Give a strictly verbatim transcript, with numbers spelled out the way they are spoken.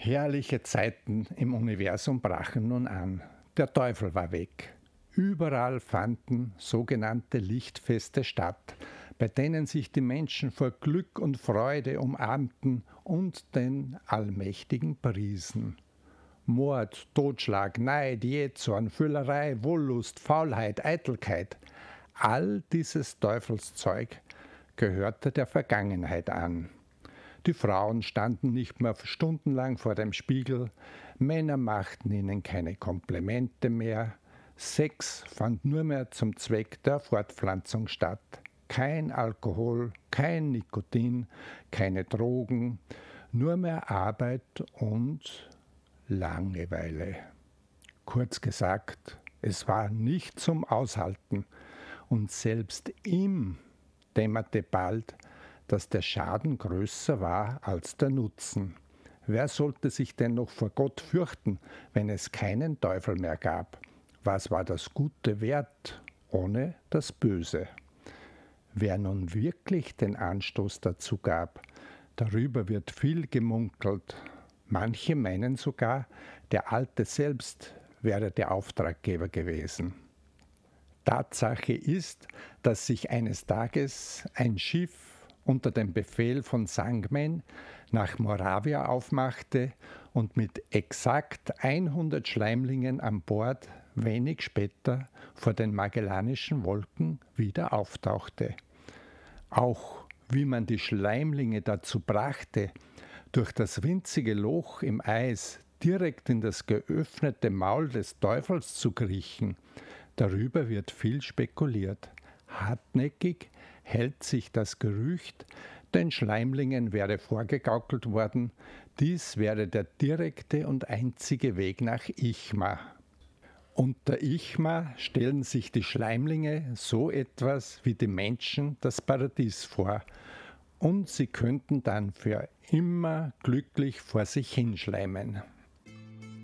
Herrliche Zeiten im Universum brachen nun an. Der Teufel war weg. Überall fanden sogenannte Lichtfeste statt, bei denen sich die Menschen vor Glück und Freude umarmten und den Allmächtigen priesen. Mord, Totschlag, Neid, Jähzorn, Füllerei, Wollust, Faulheit, Eitelkeit, all dieses Teufelszeug gehörte der Vergangenheit an. Die Frauen standen nicht mehr stundenlang vor dem Spiegel, Männer machten ihnen keine Komplimente mehr, Sex fand nur mehr zum Zweck der Fortpflanzung statt. Kein Alkohol, kein Nikotin, keine Drogen, nur mehr Arbeit und Langeweile. Kurz gesagt, es war nicht zum Aushalten und selbst ihm dämmerte bald, dass der Schaden größer war als der Nutzen. Wer sollte sich denn noch vor Gott fürchten, wenn es keinen Teufel mehr gab? Was war das Gute wert ohne das Böse? Wer nun wirklich den Anstoß dazu gab, darüber wird viel gemunkelt. Manche meinen sogar, der Alte selbst wäre der Auftraggeber gewesen. Tatsache ist, dass sich eines Tages ein Schiff unter dem Befehl von Sangmen nach Moravia aufmachte und mit exakt hundert Schleimlingen an Bord wenig später vor den Magellanischen Wolken wieder auftauchte. Auch wie man die Schleimlinge dazu brachte, durch das winzige Loch im Eis direkt in das geöffnete Maul des Teufels zu kriechen, darüber wird viel spekuliert. Hartnäckig hält sich das Gerücht, den Schleimlingen wäre vorgegaukelt worden, dies wäre der direkte und einzige Weg nach Ichma. Unter Ichma stellen sich die Schleimlinge so etwas wie die Menschen das Paradies vor, und sie könnten dann für immer glücklich vor sich hinschleimen.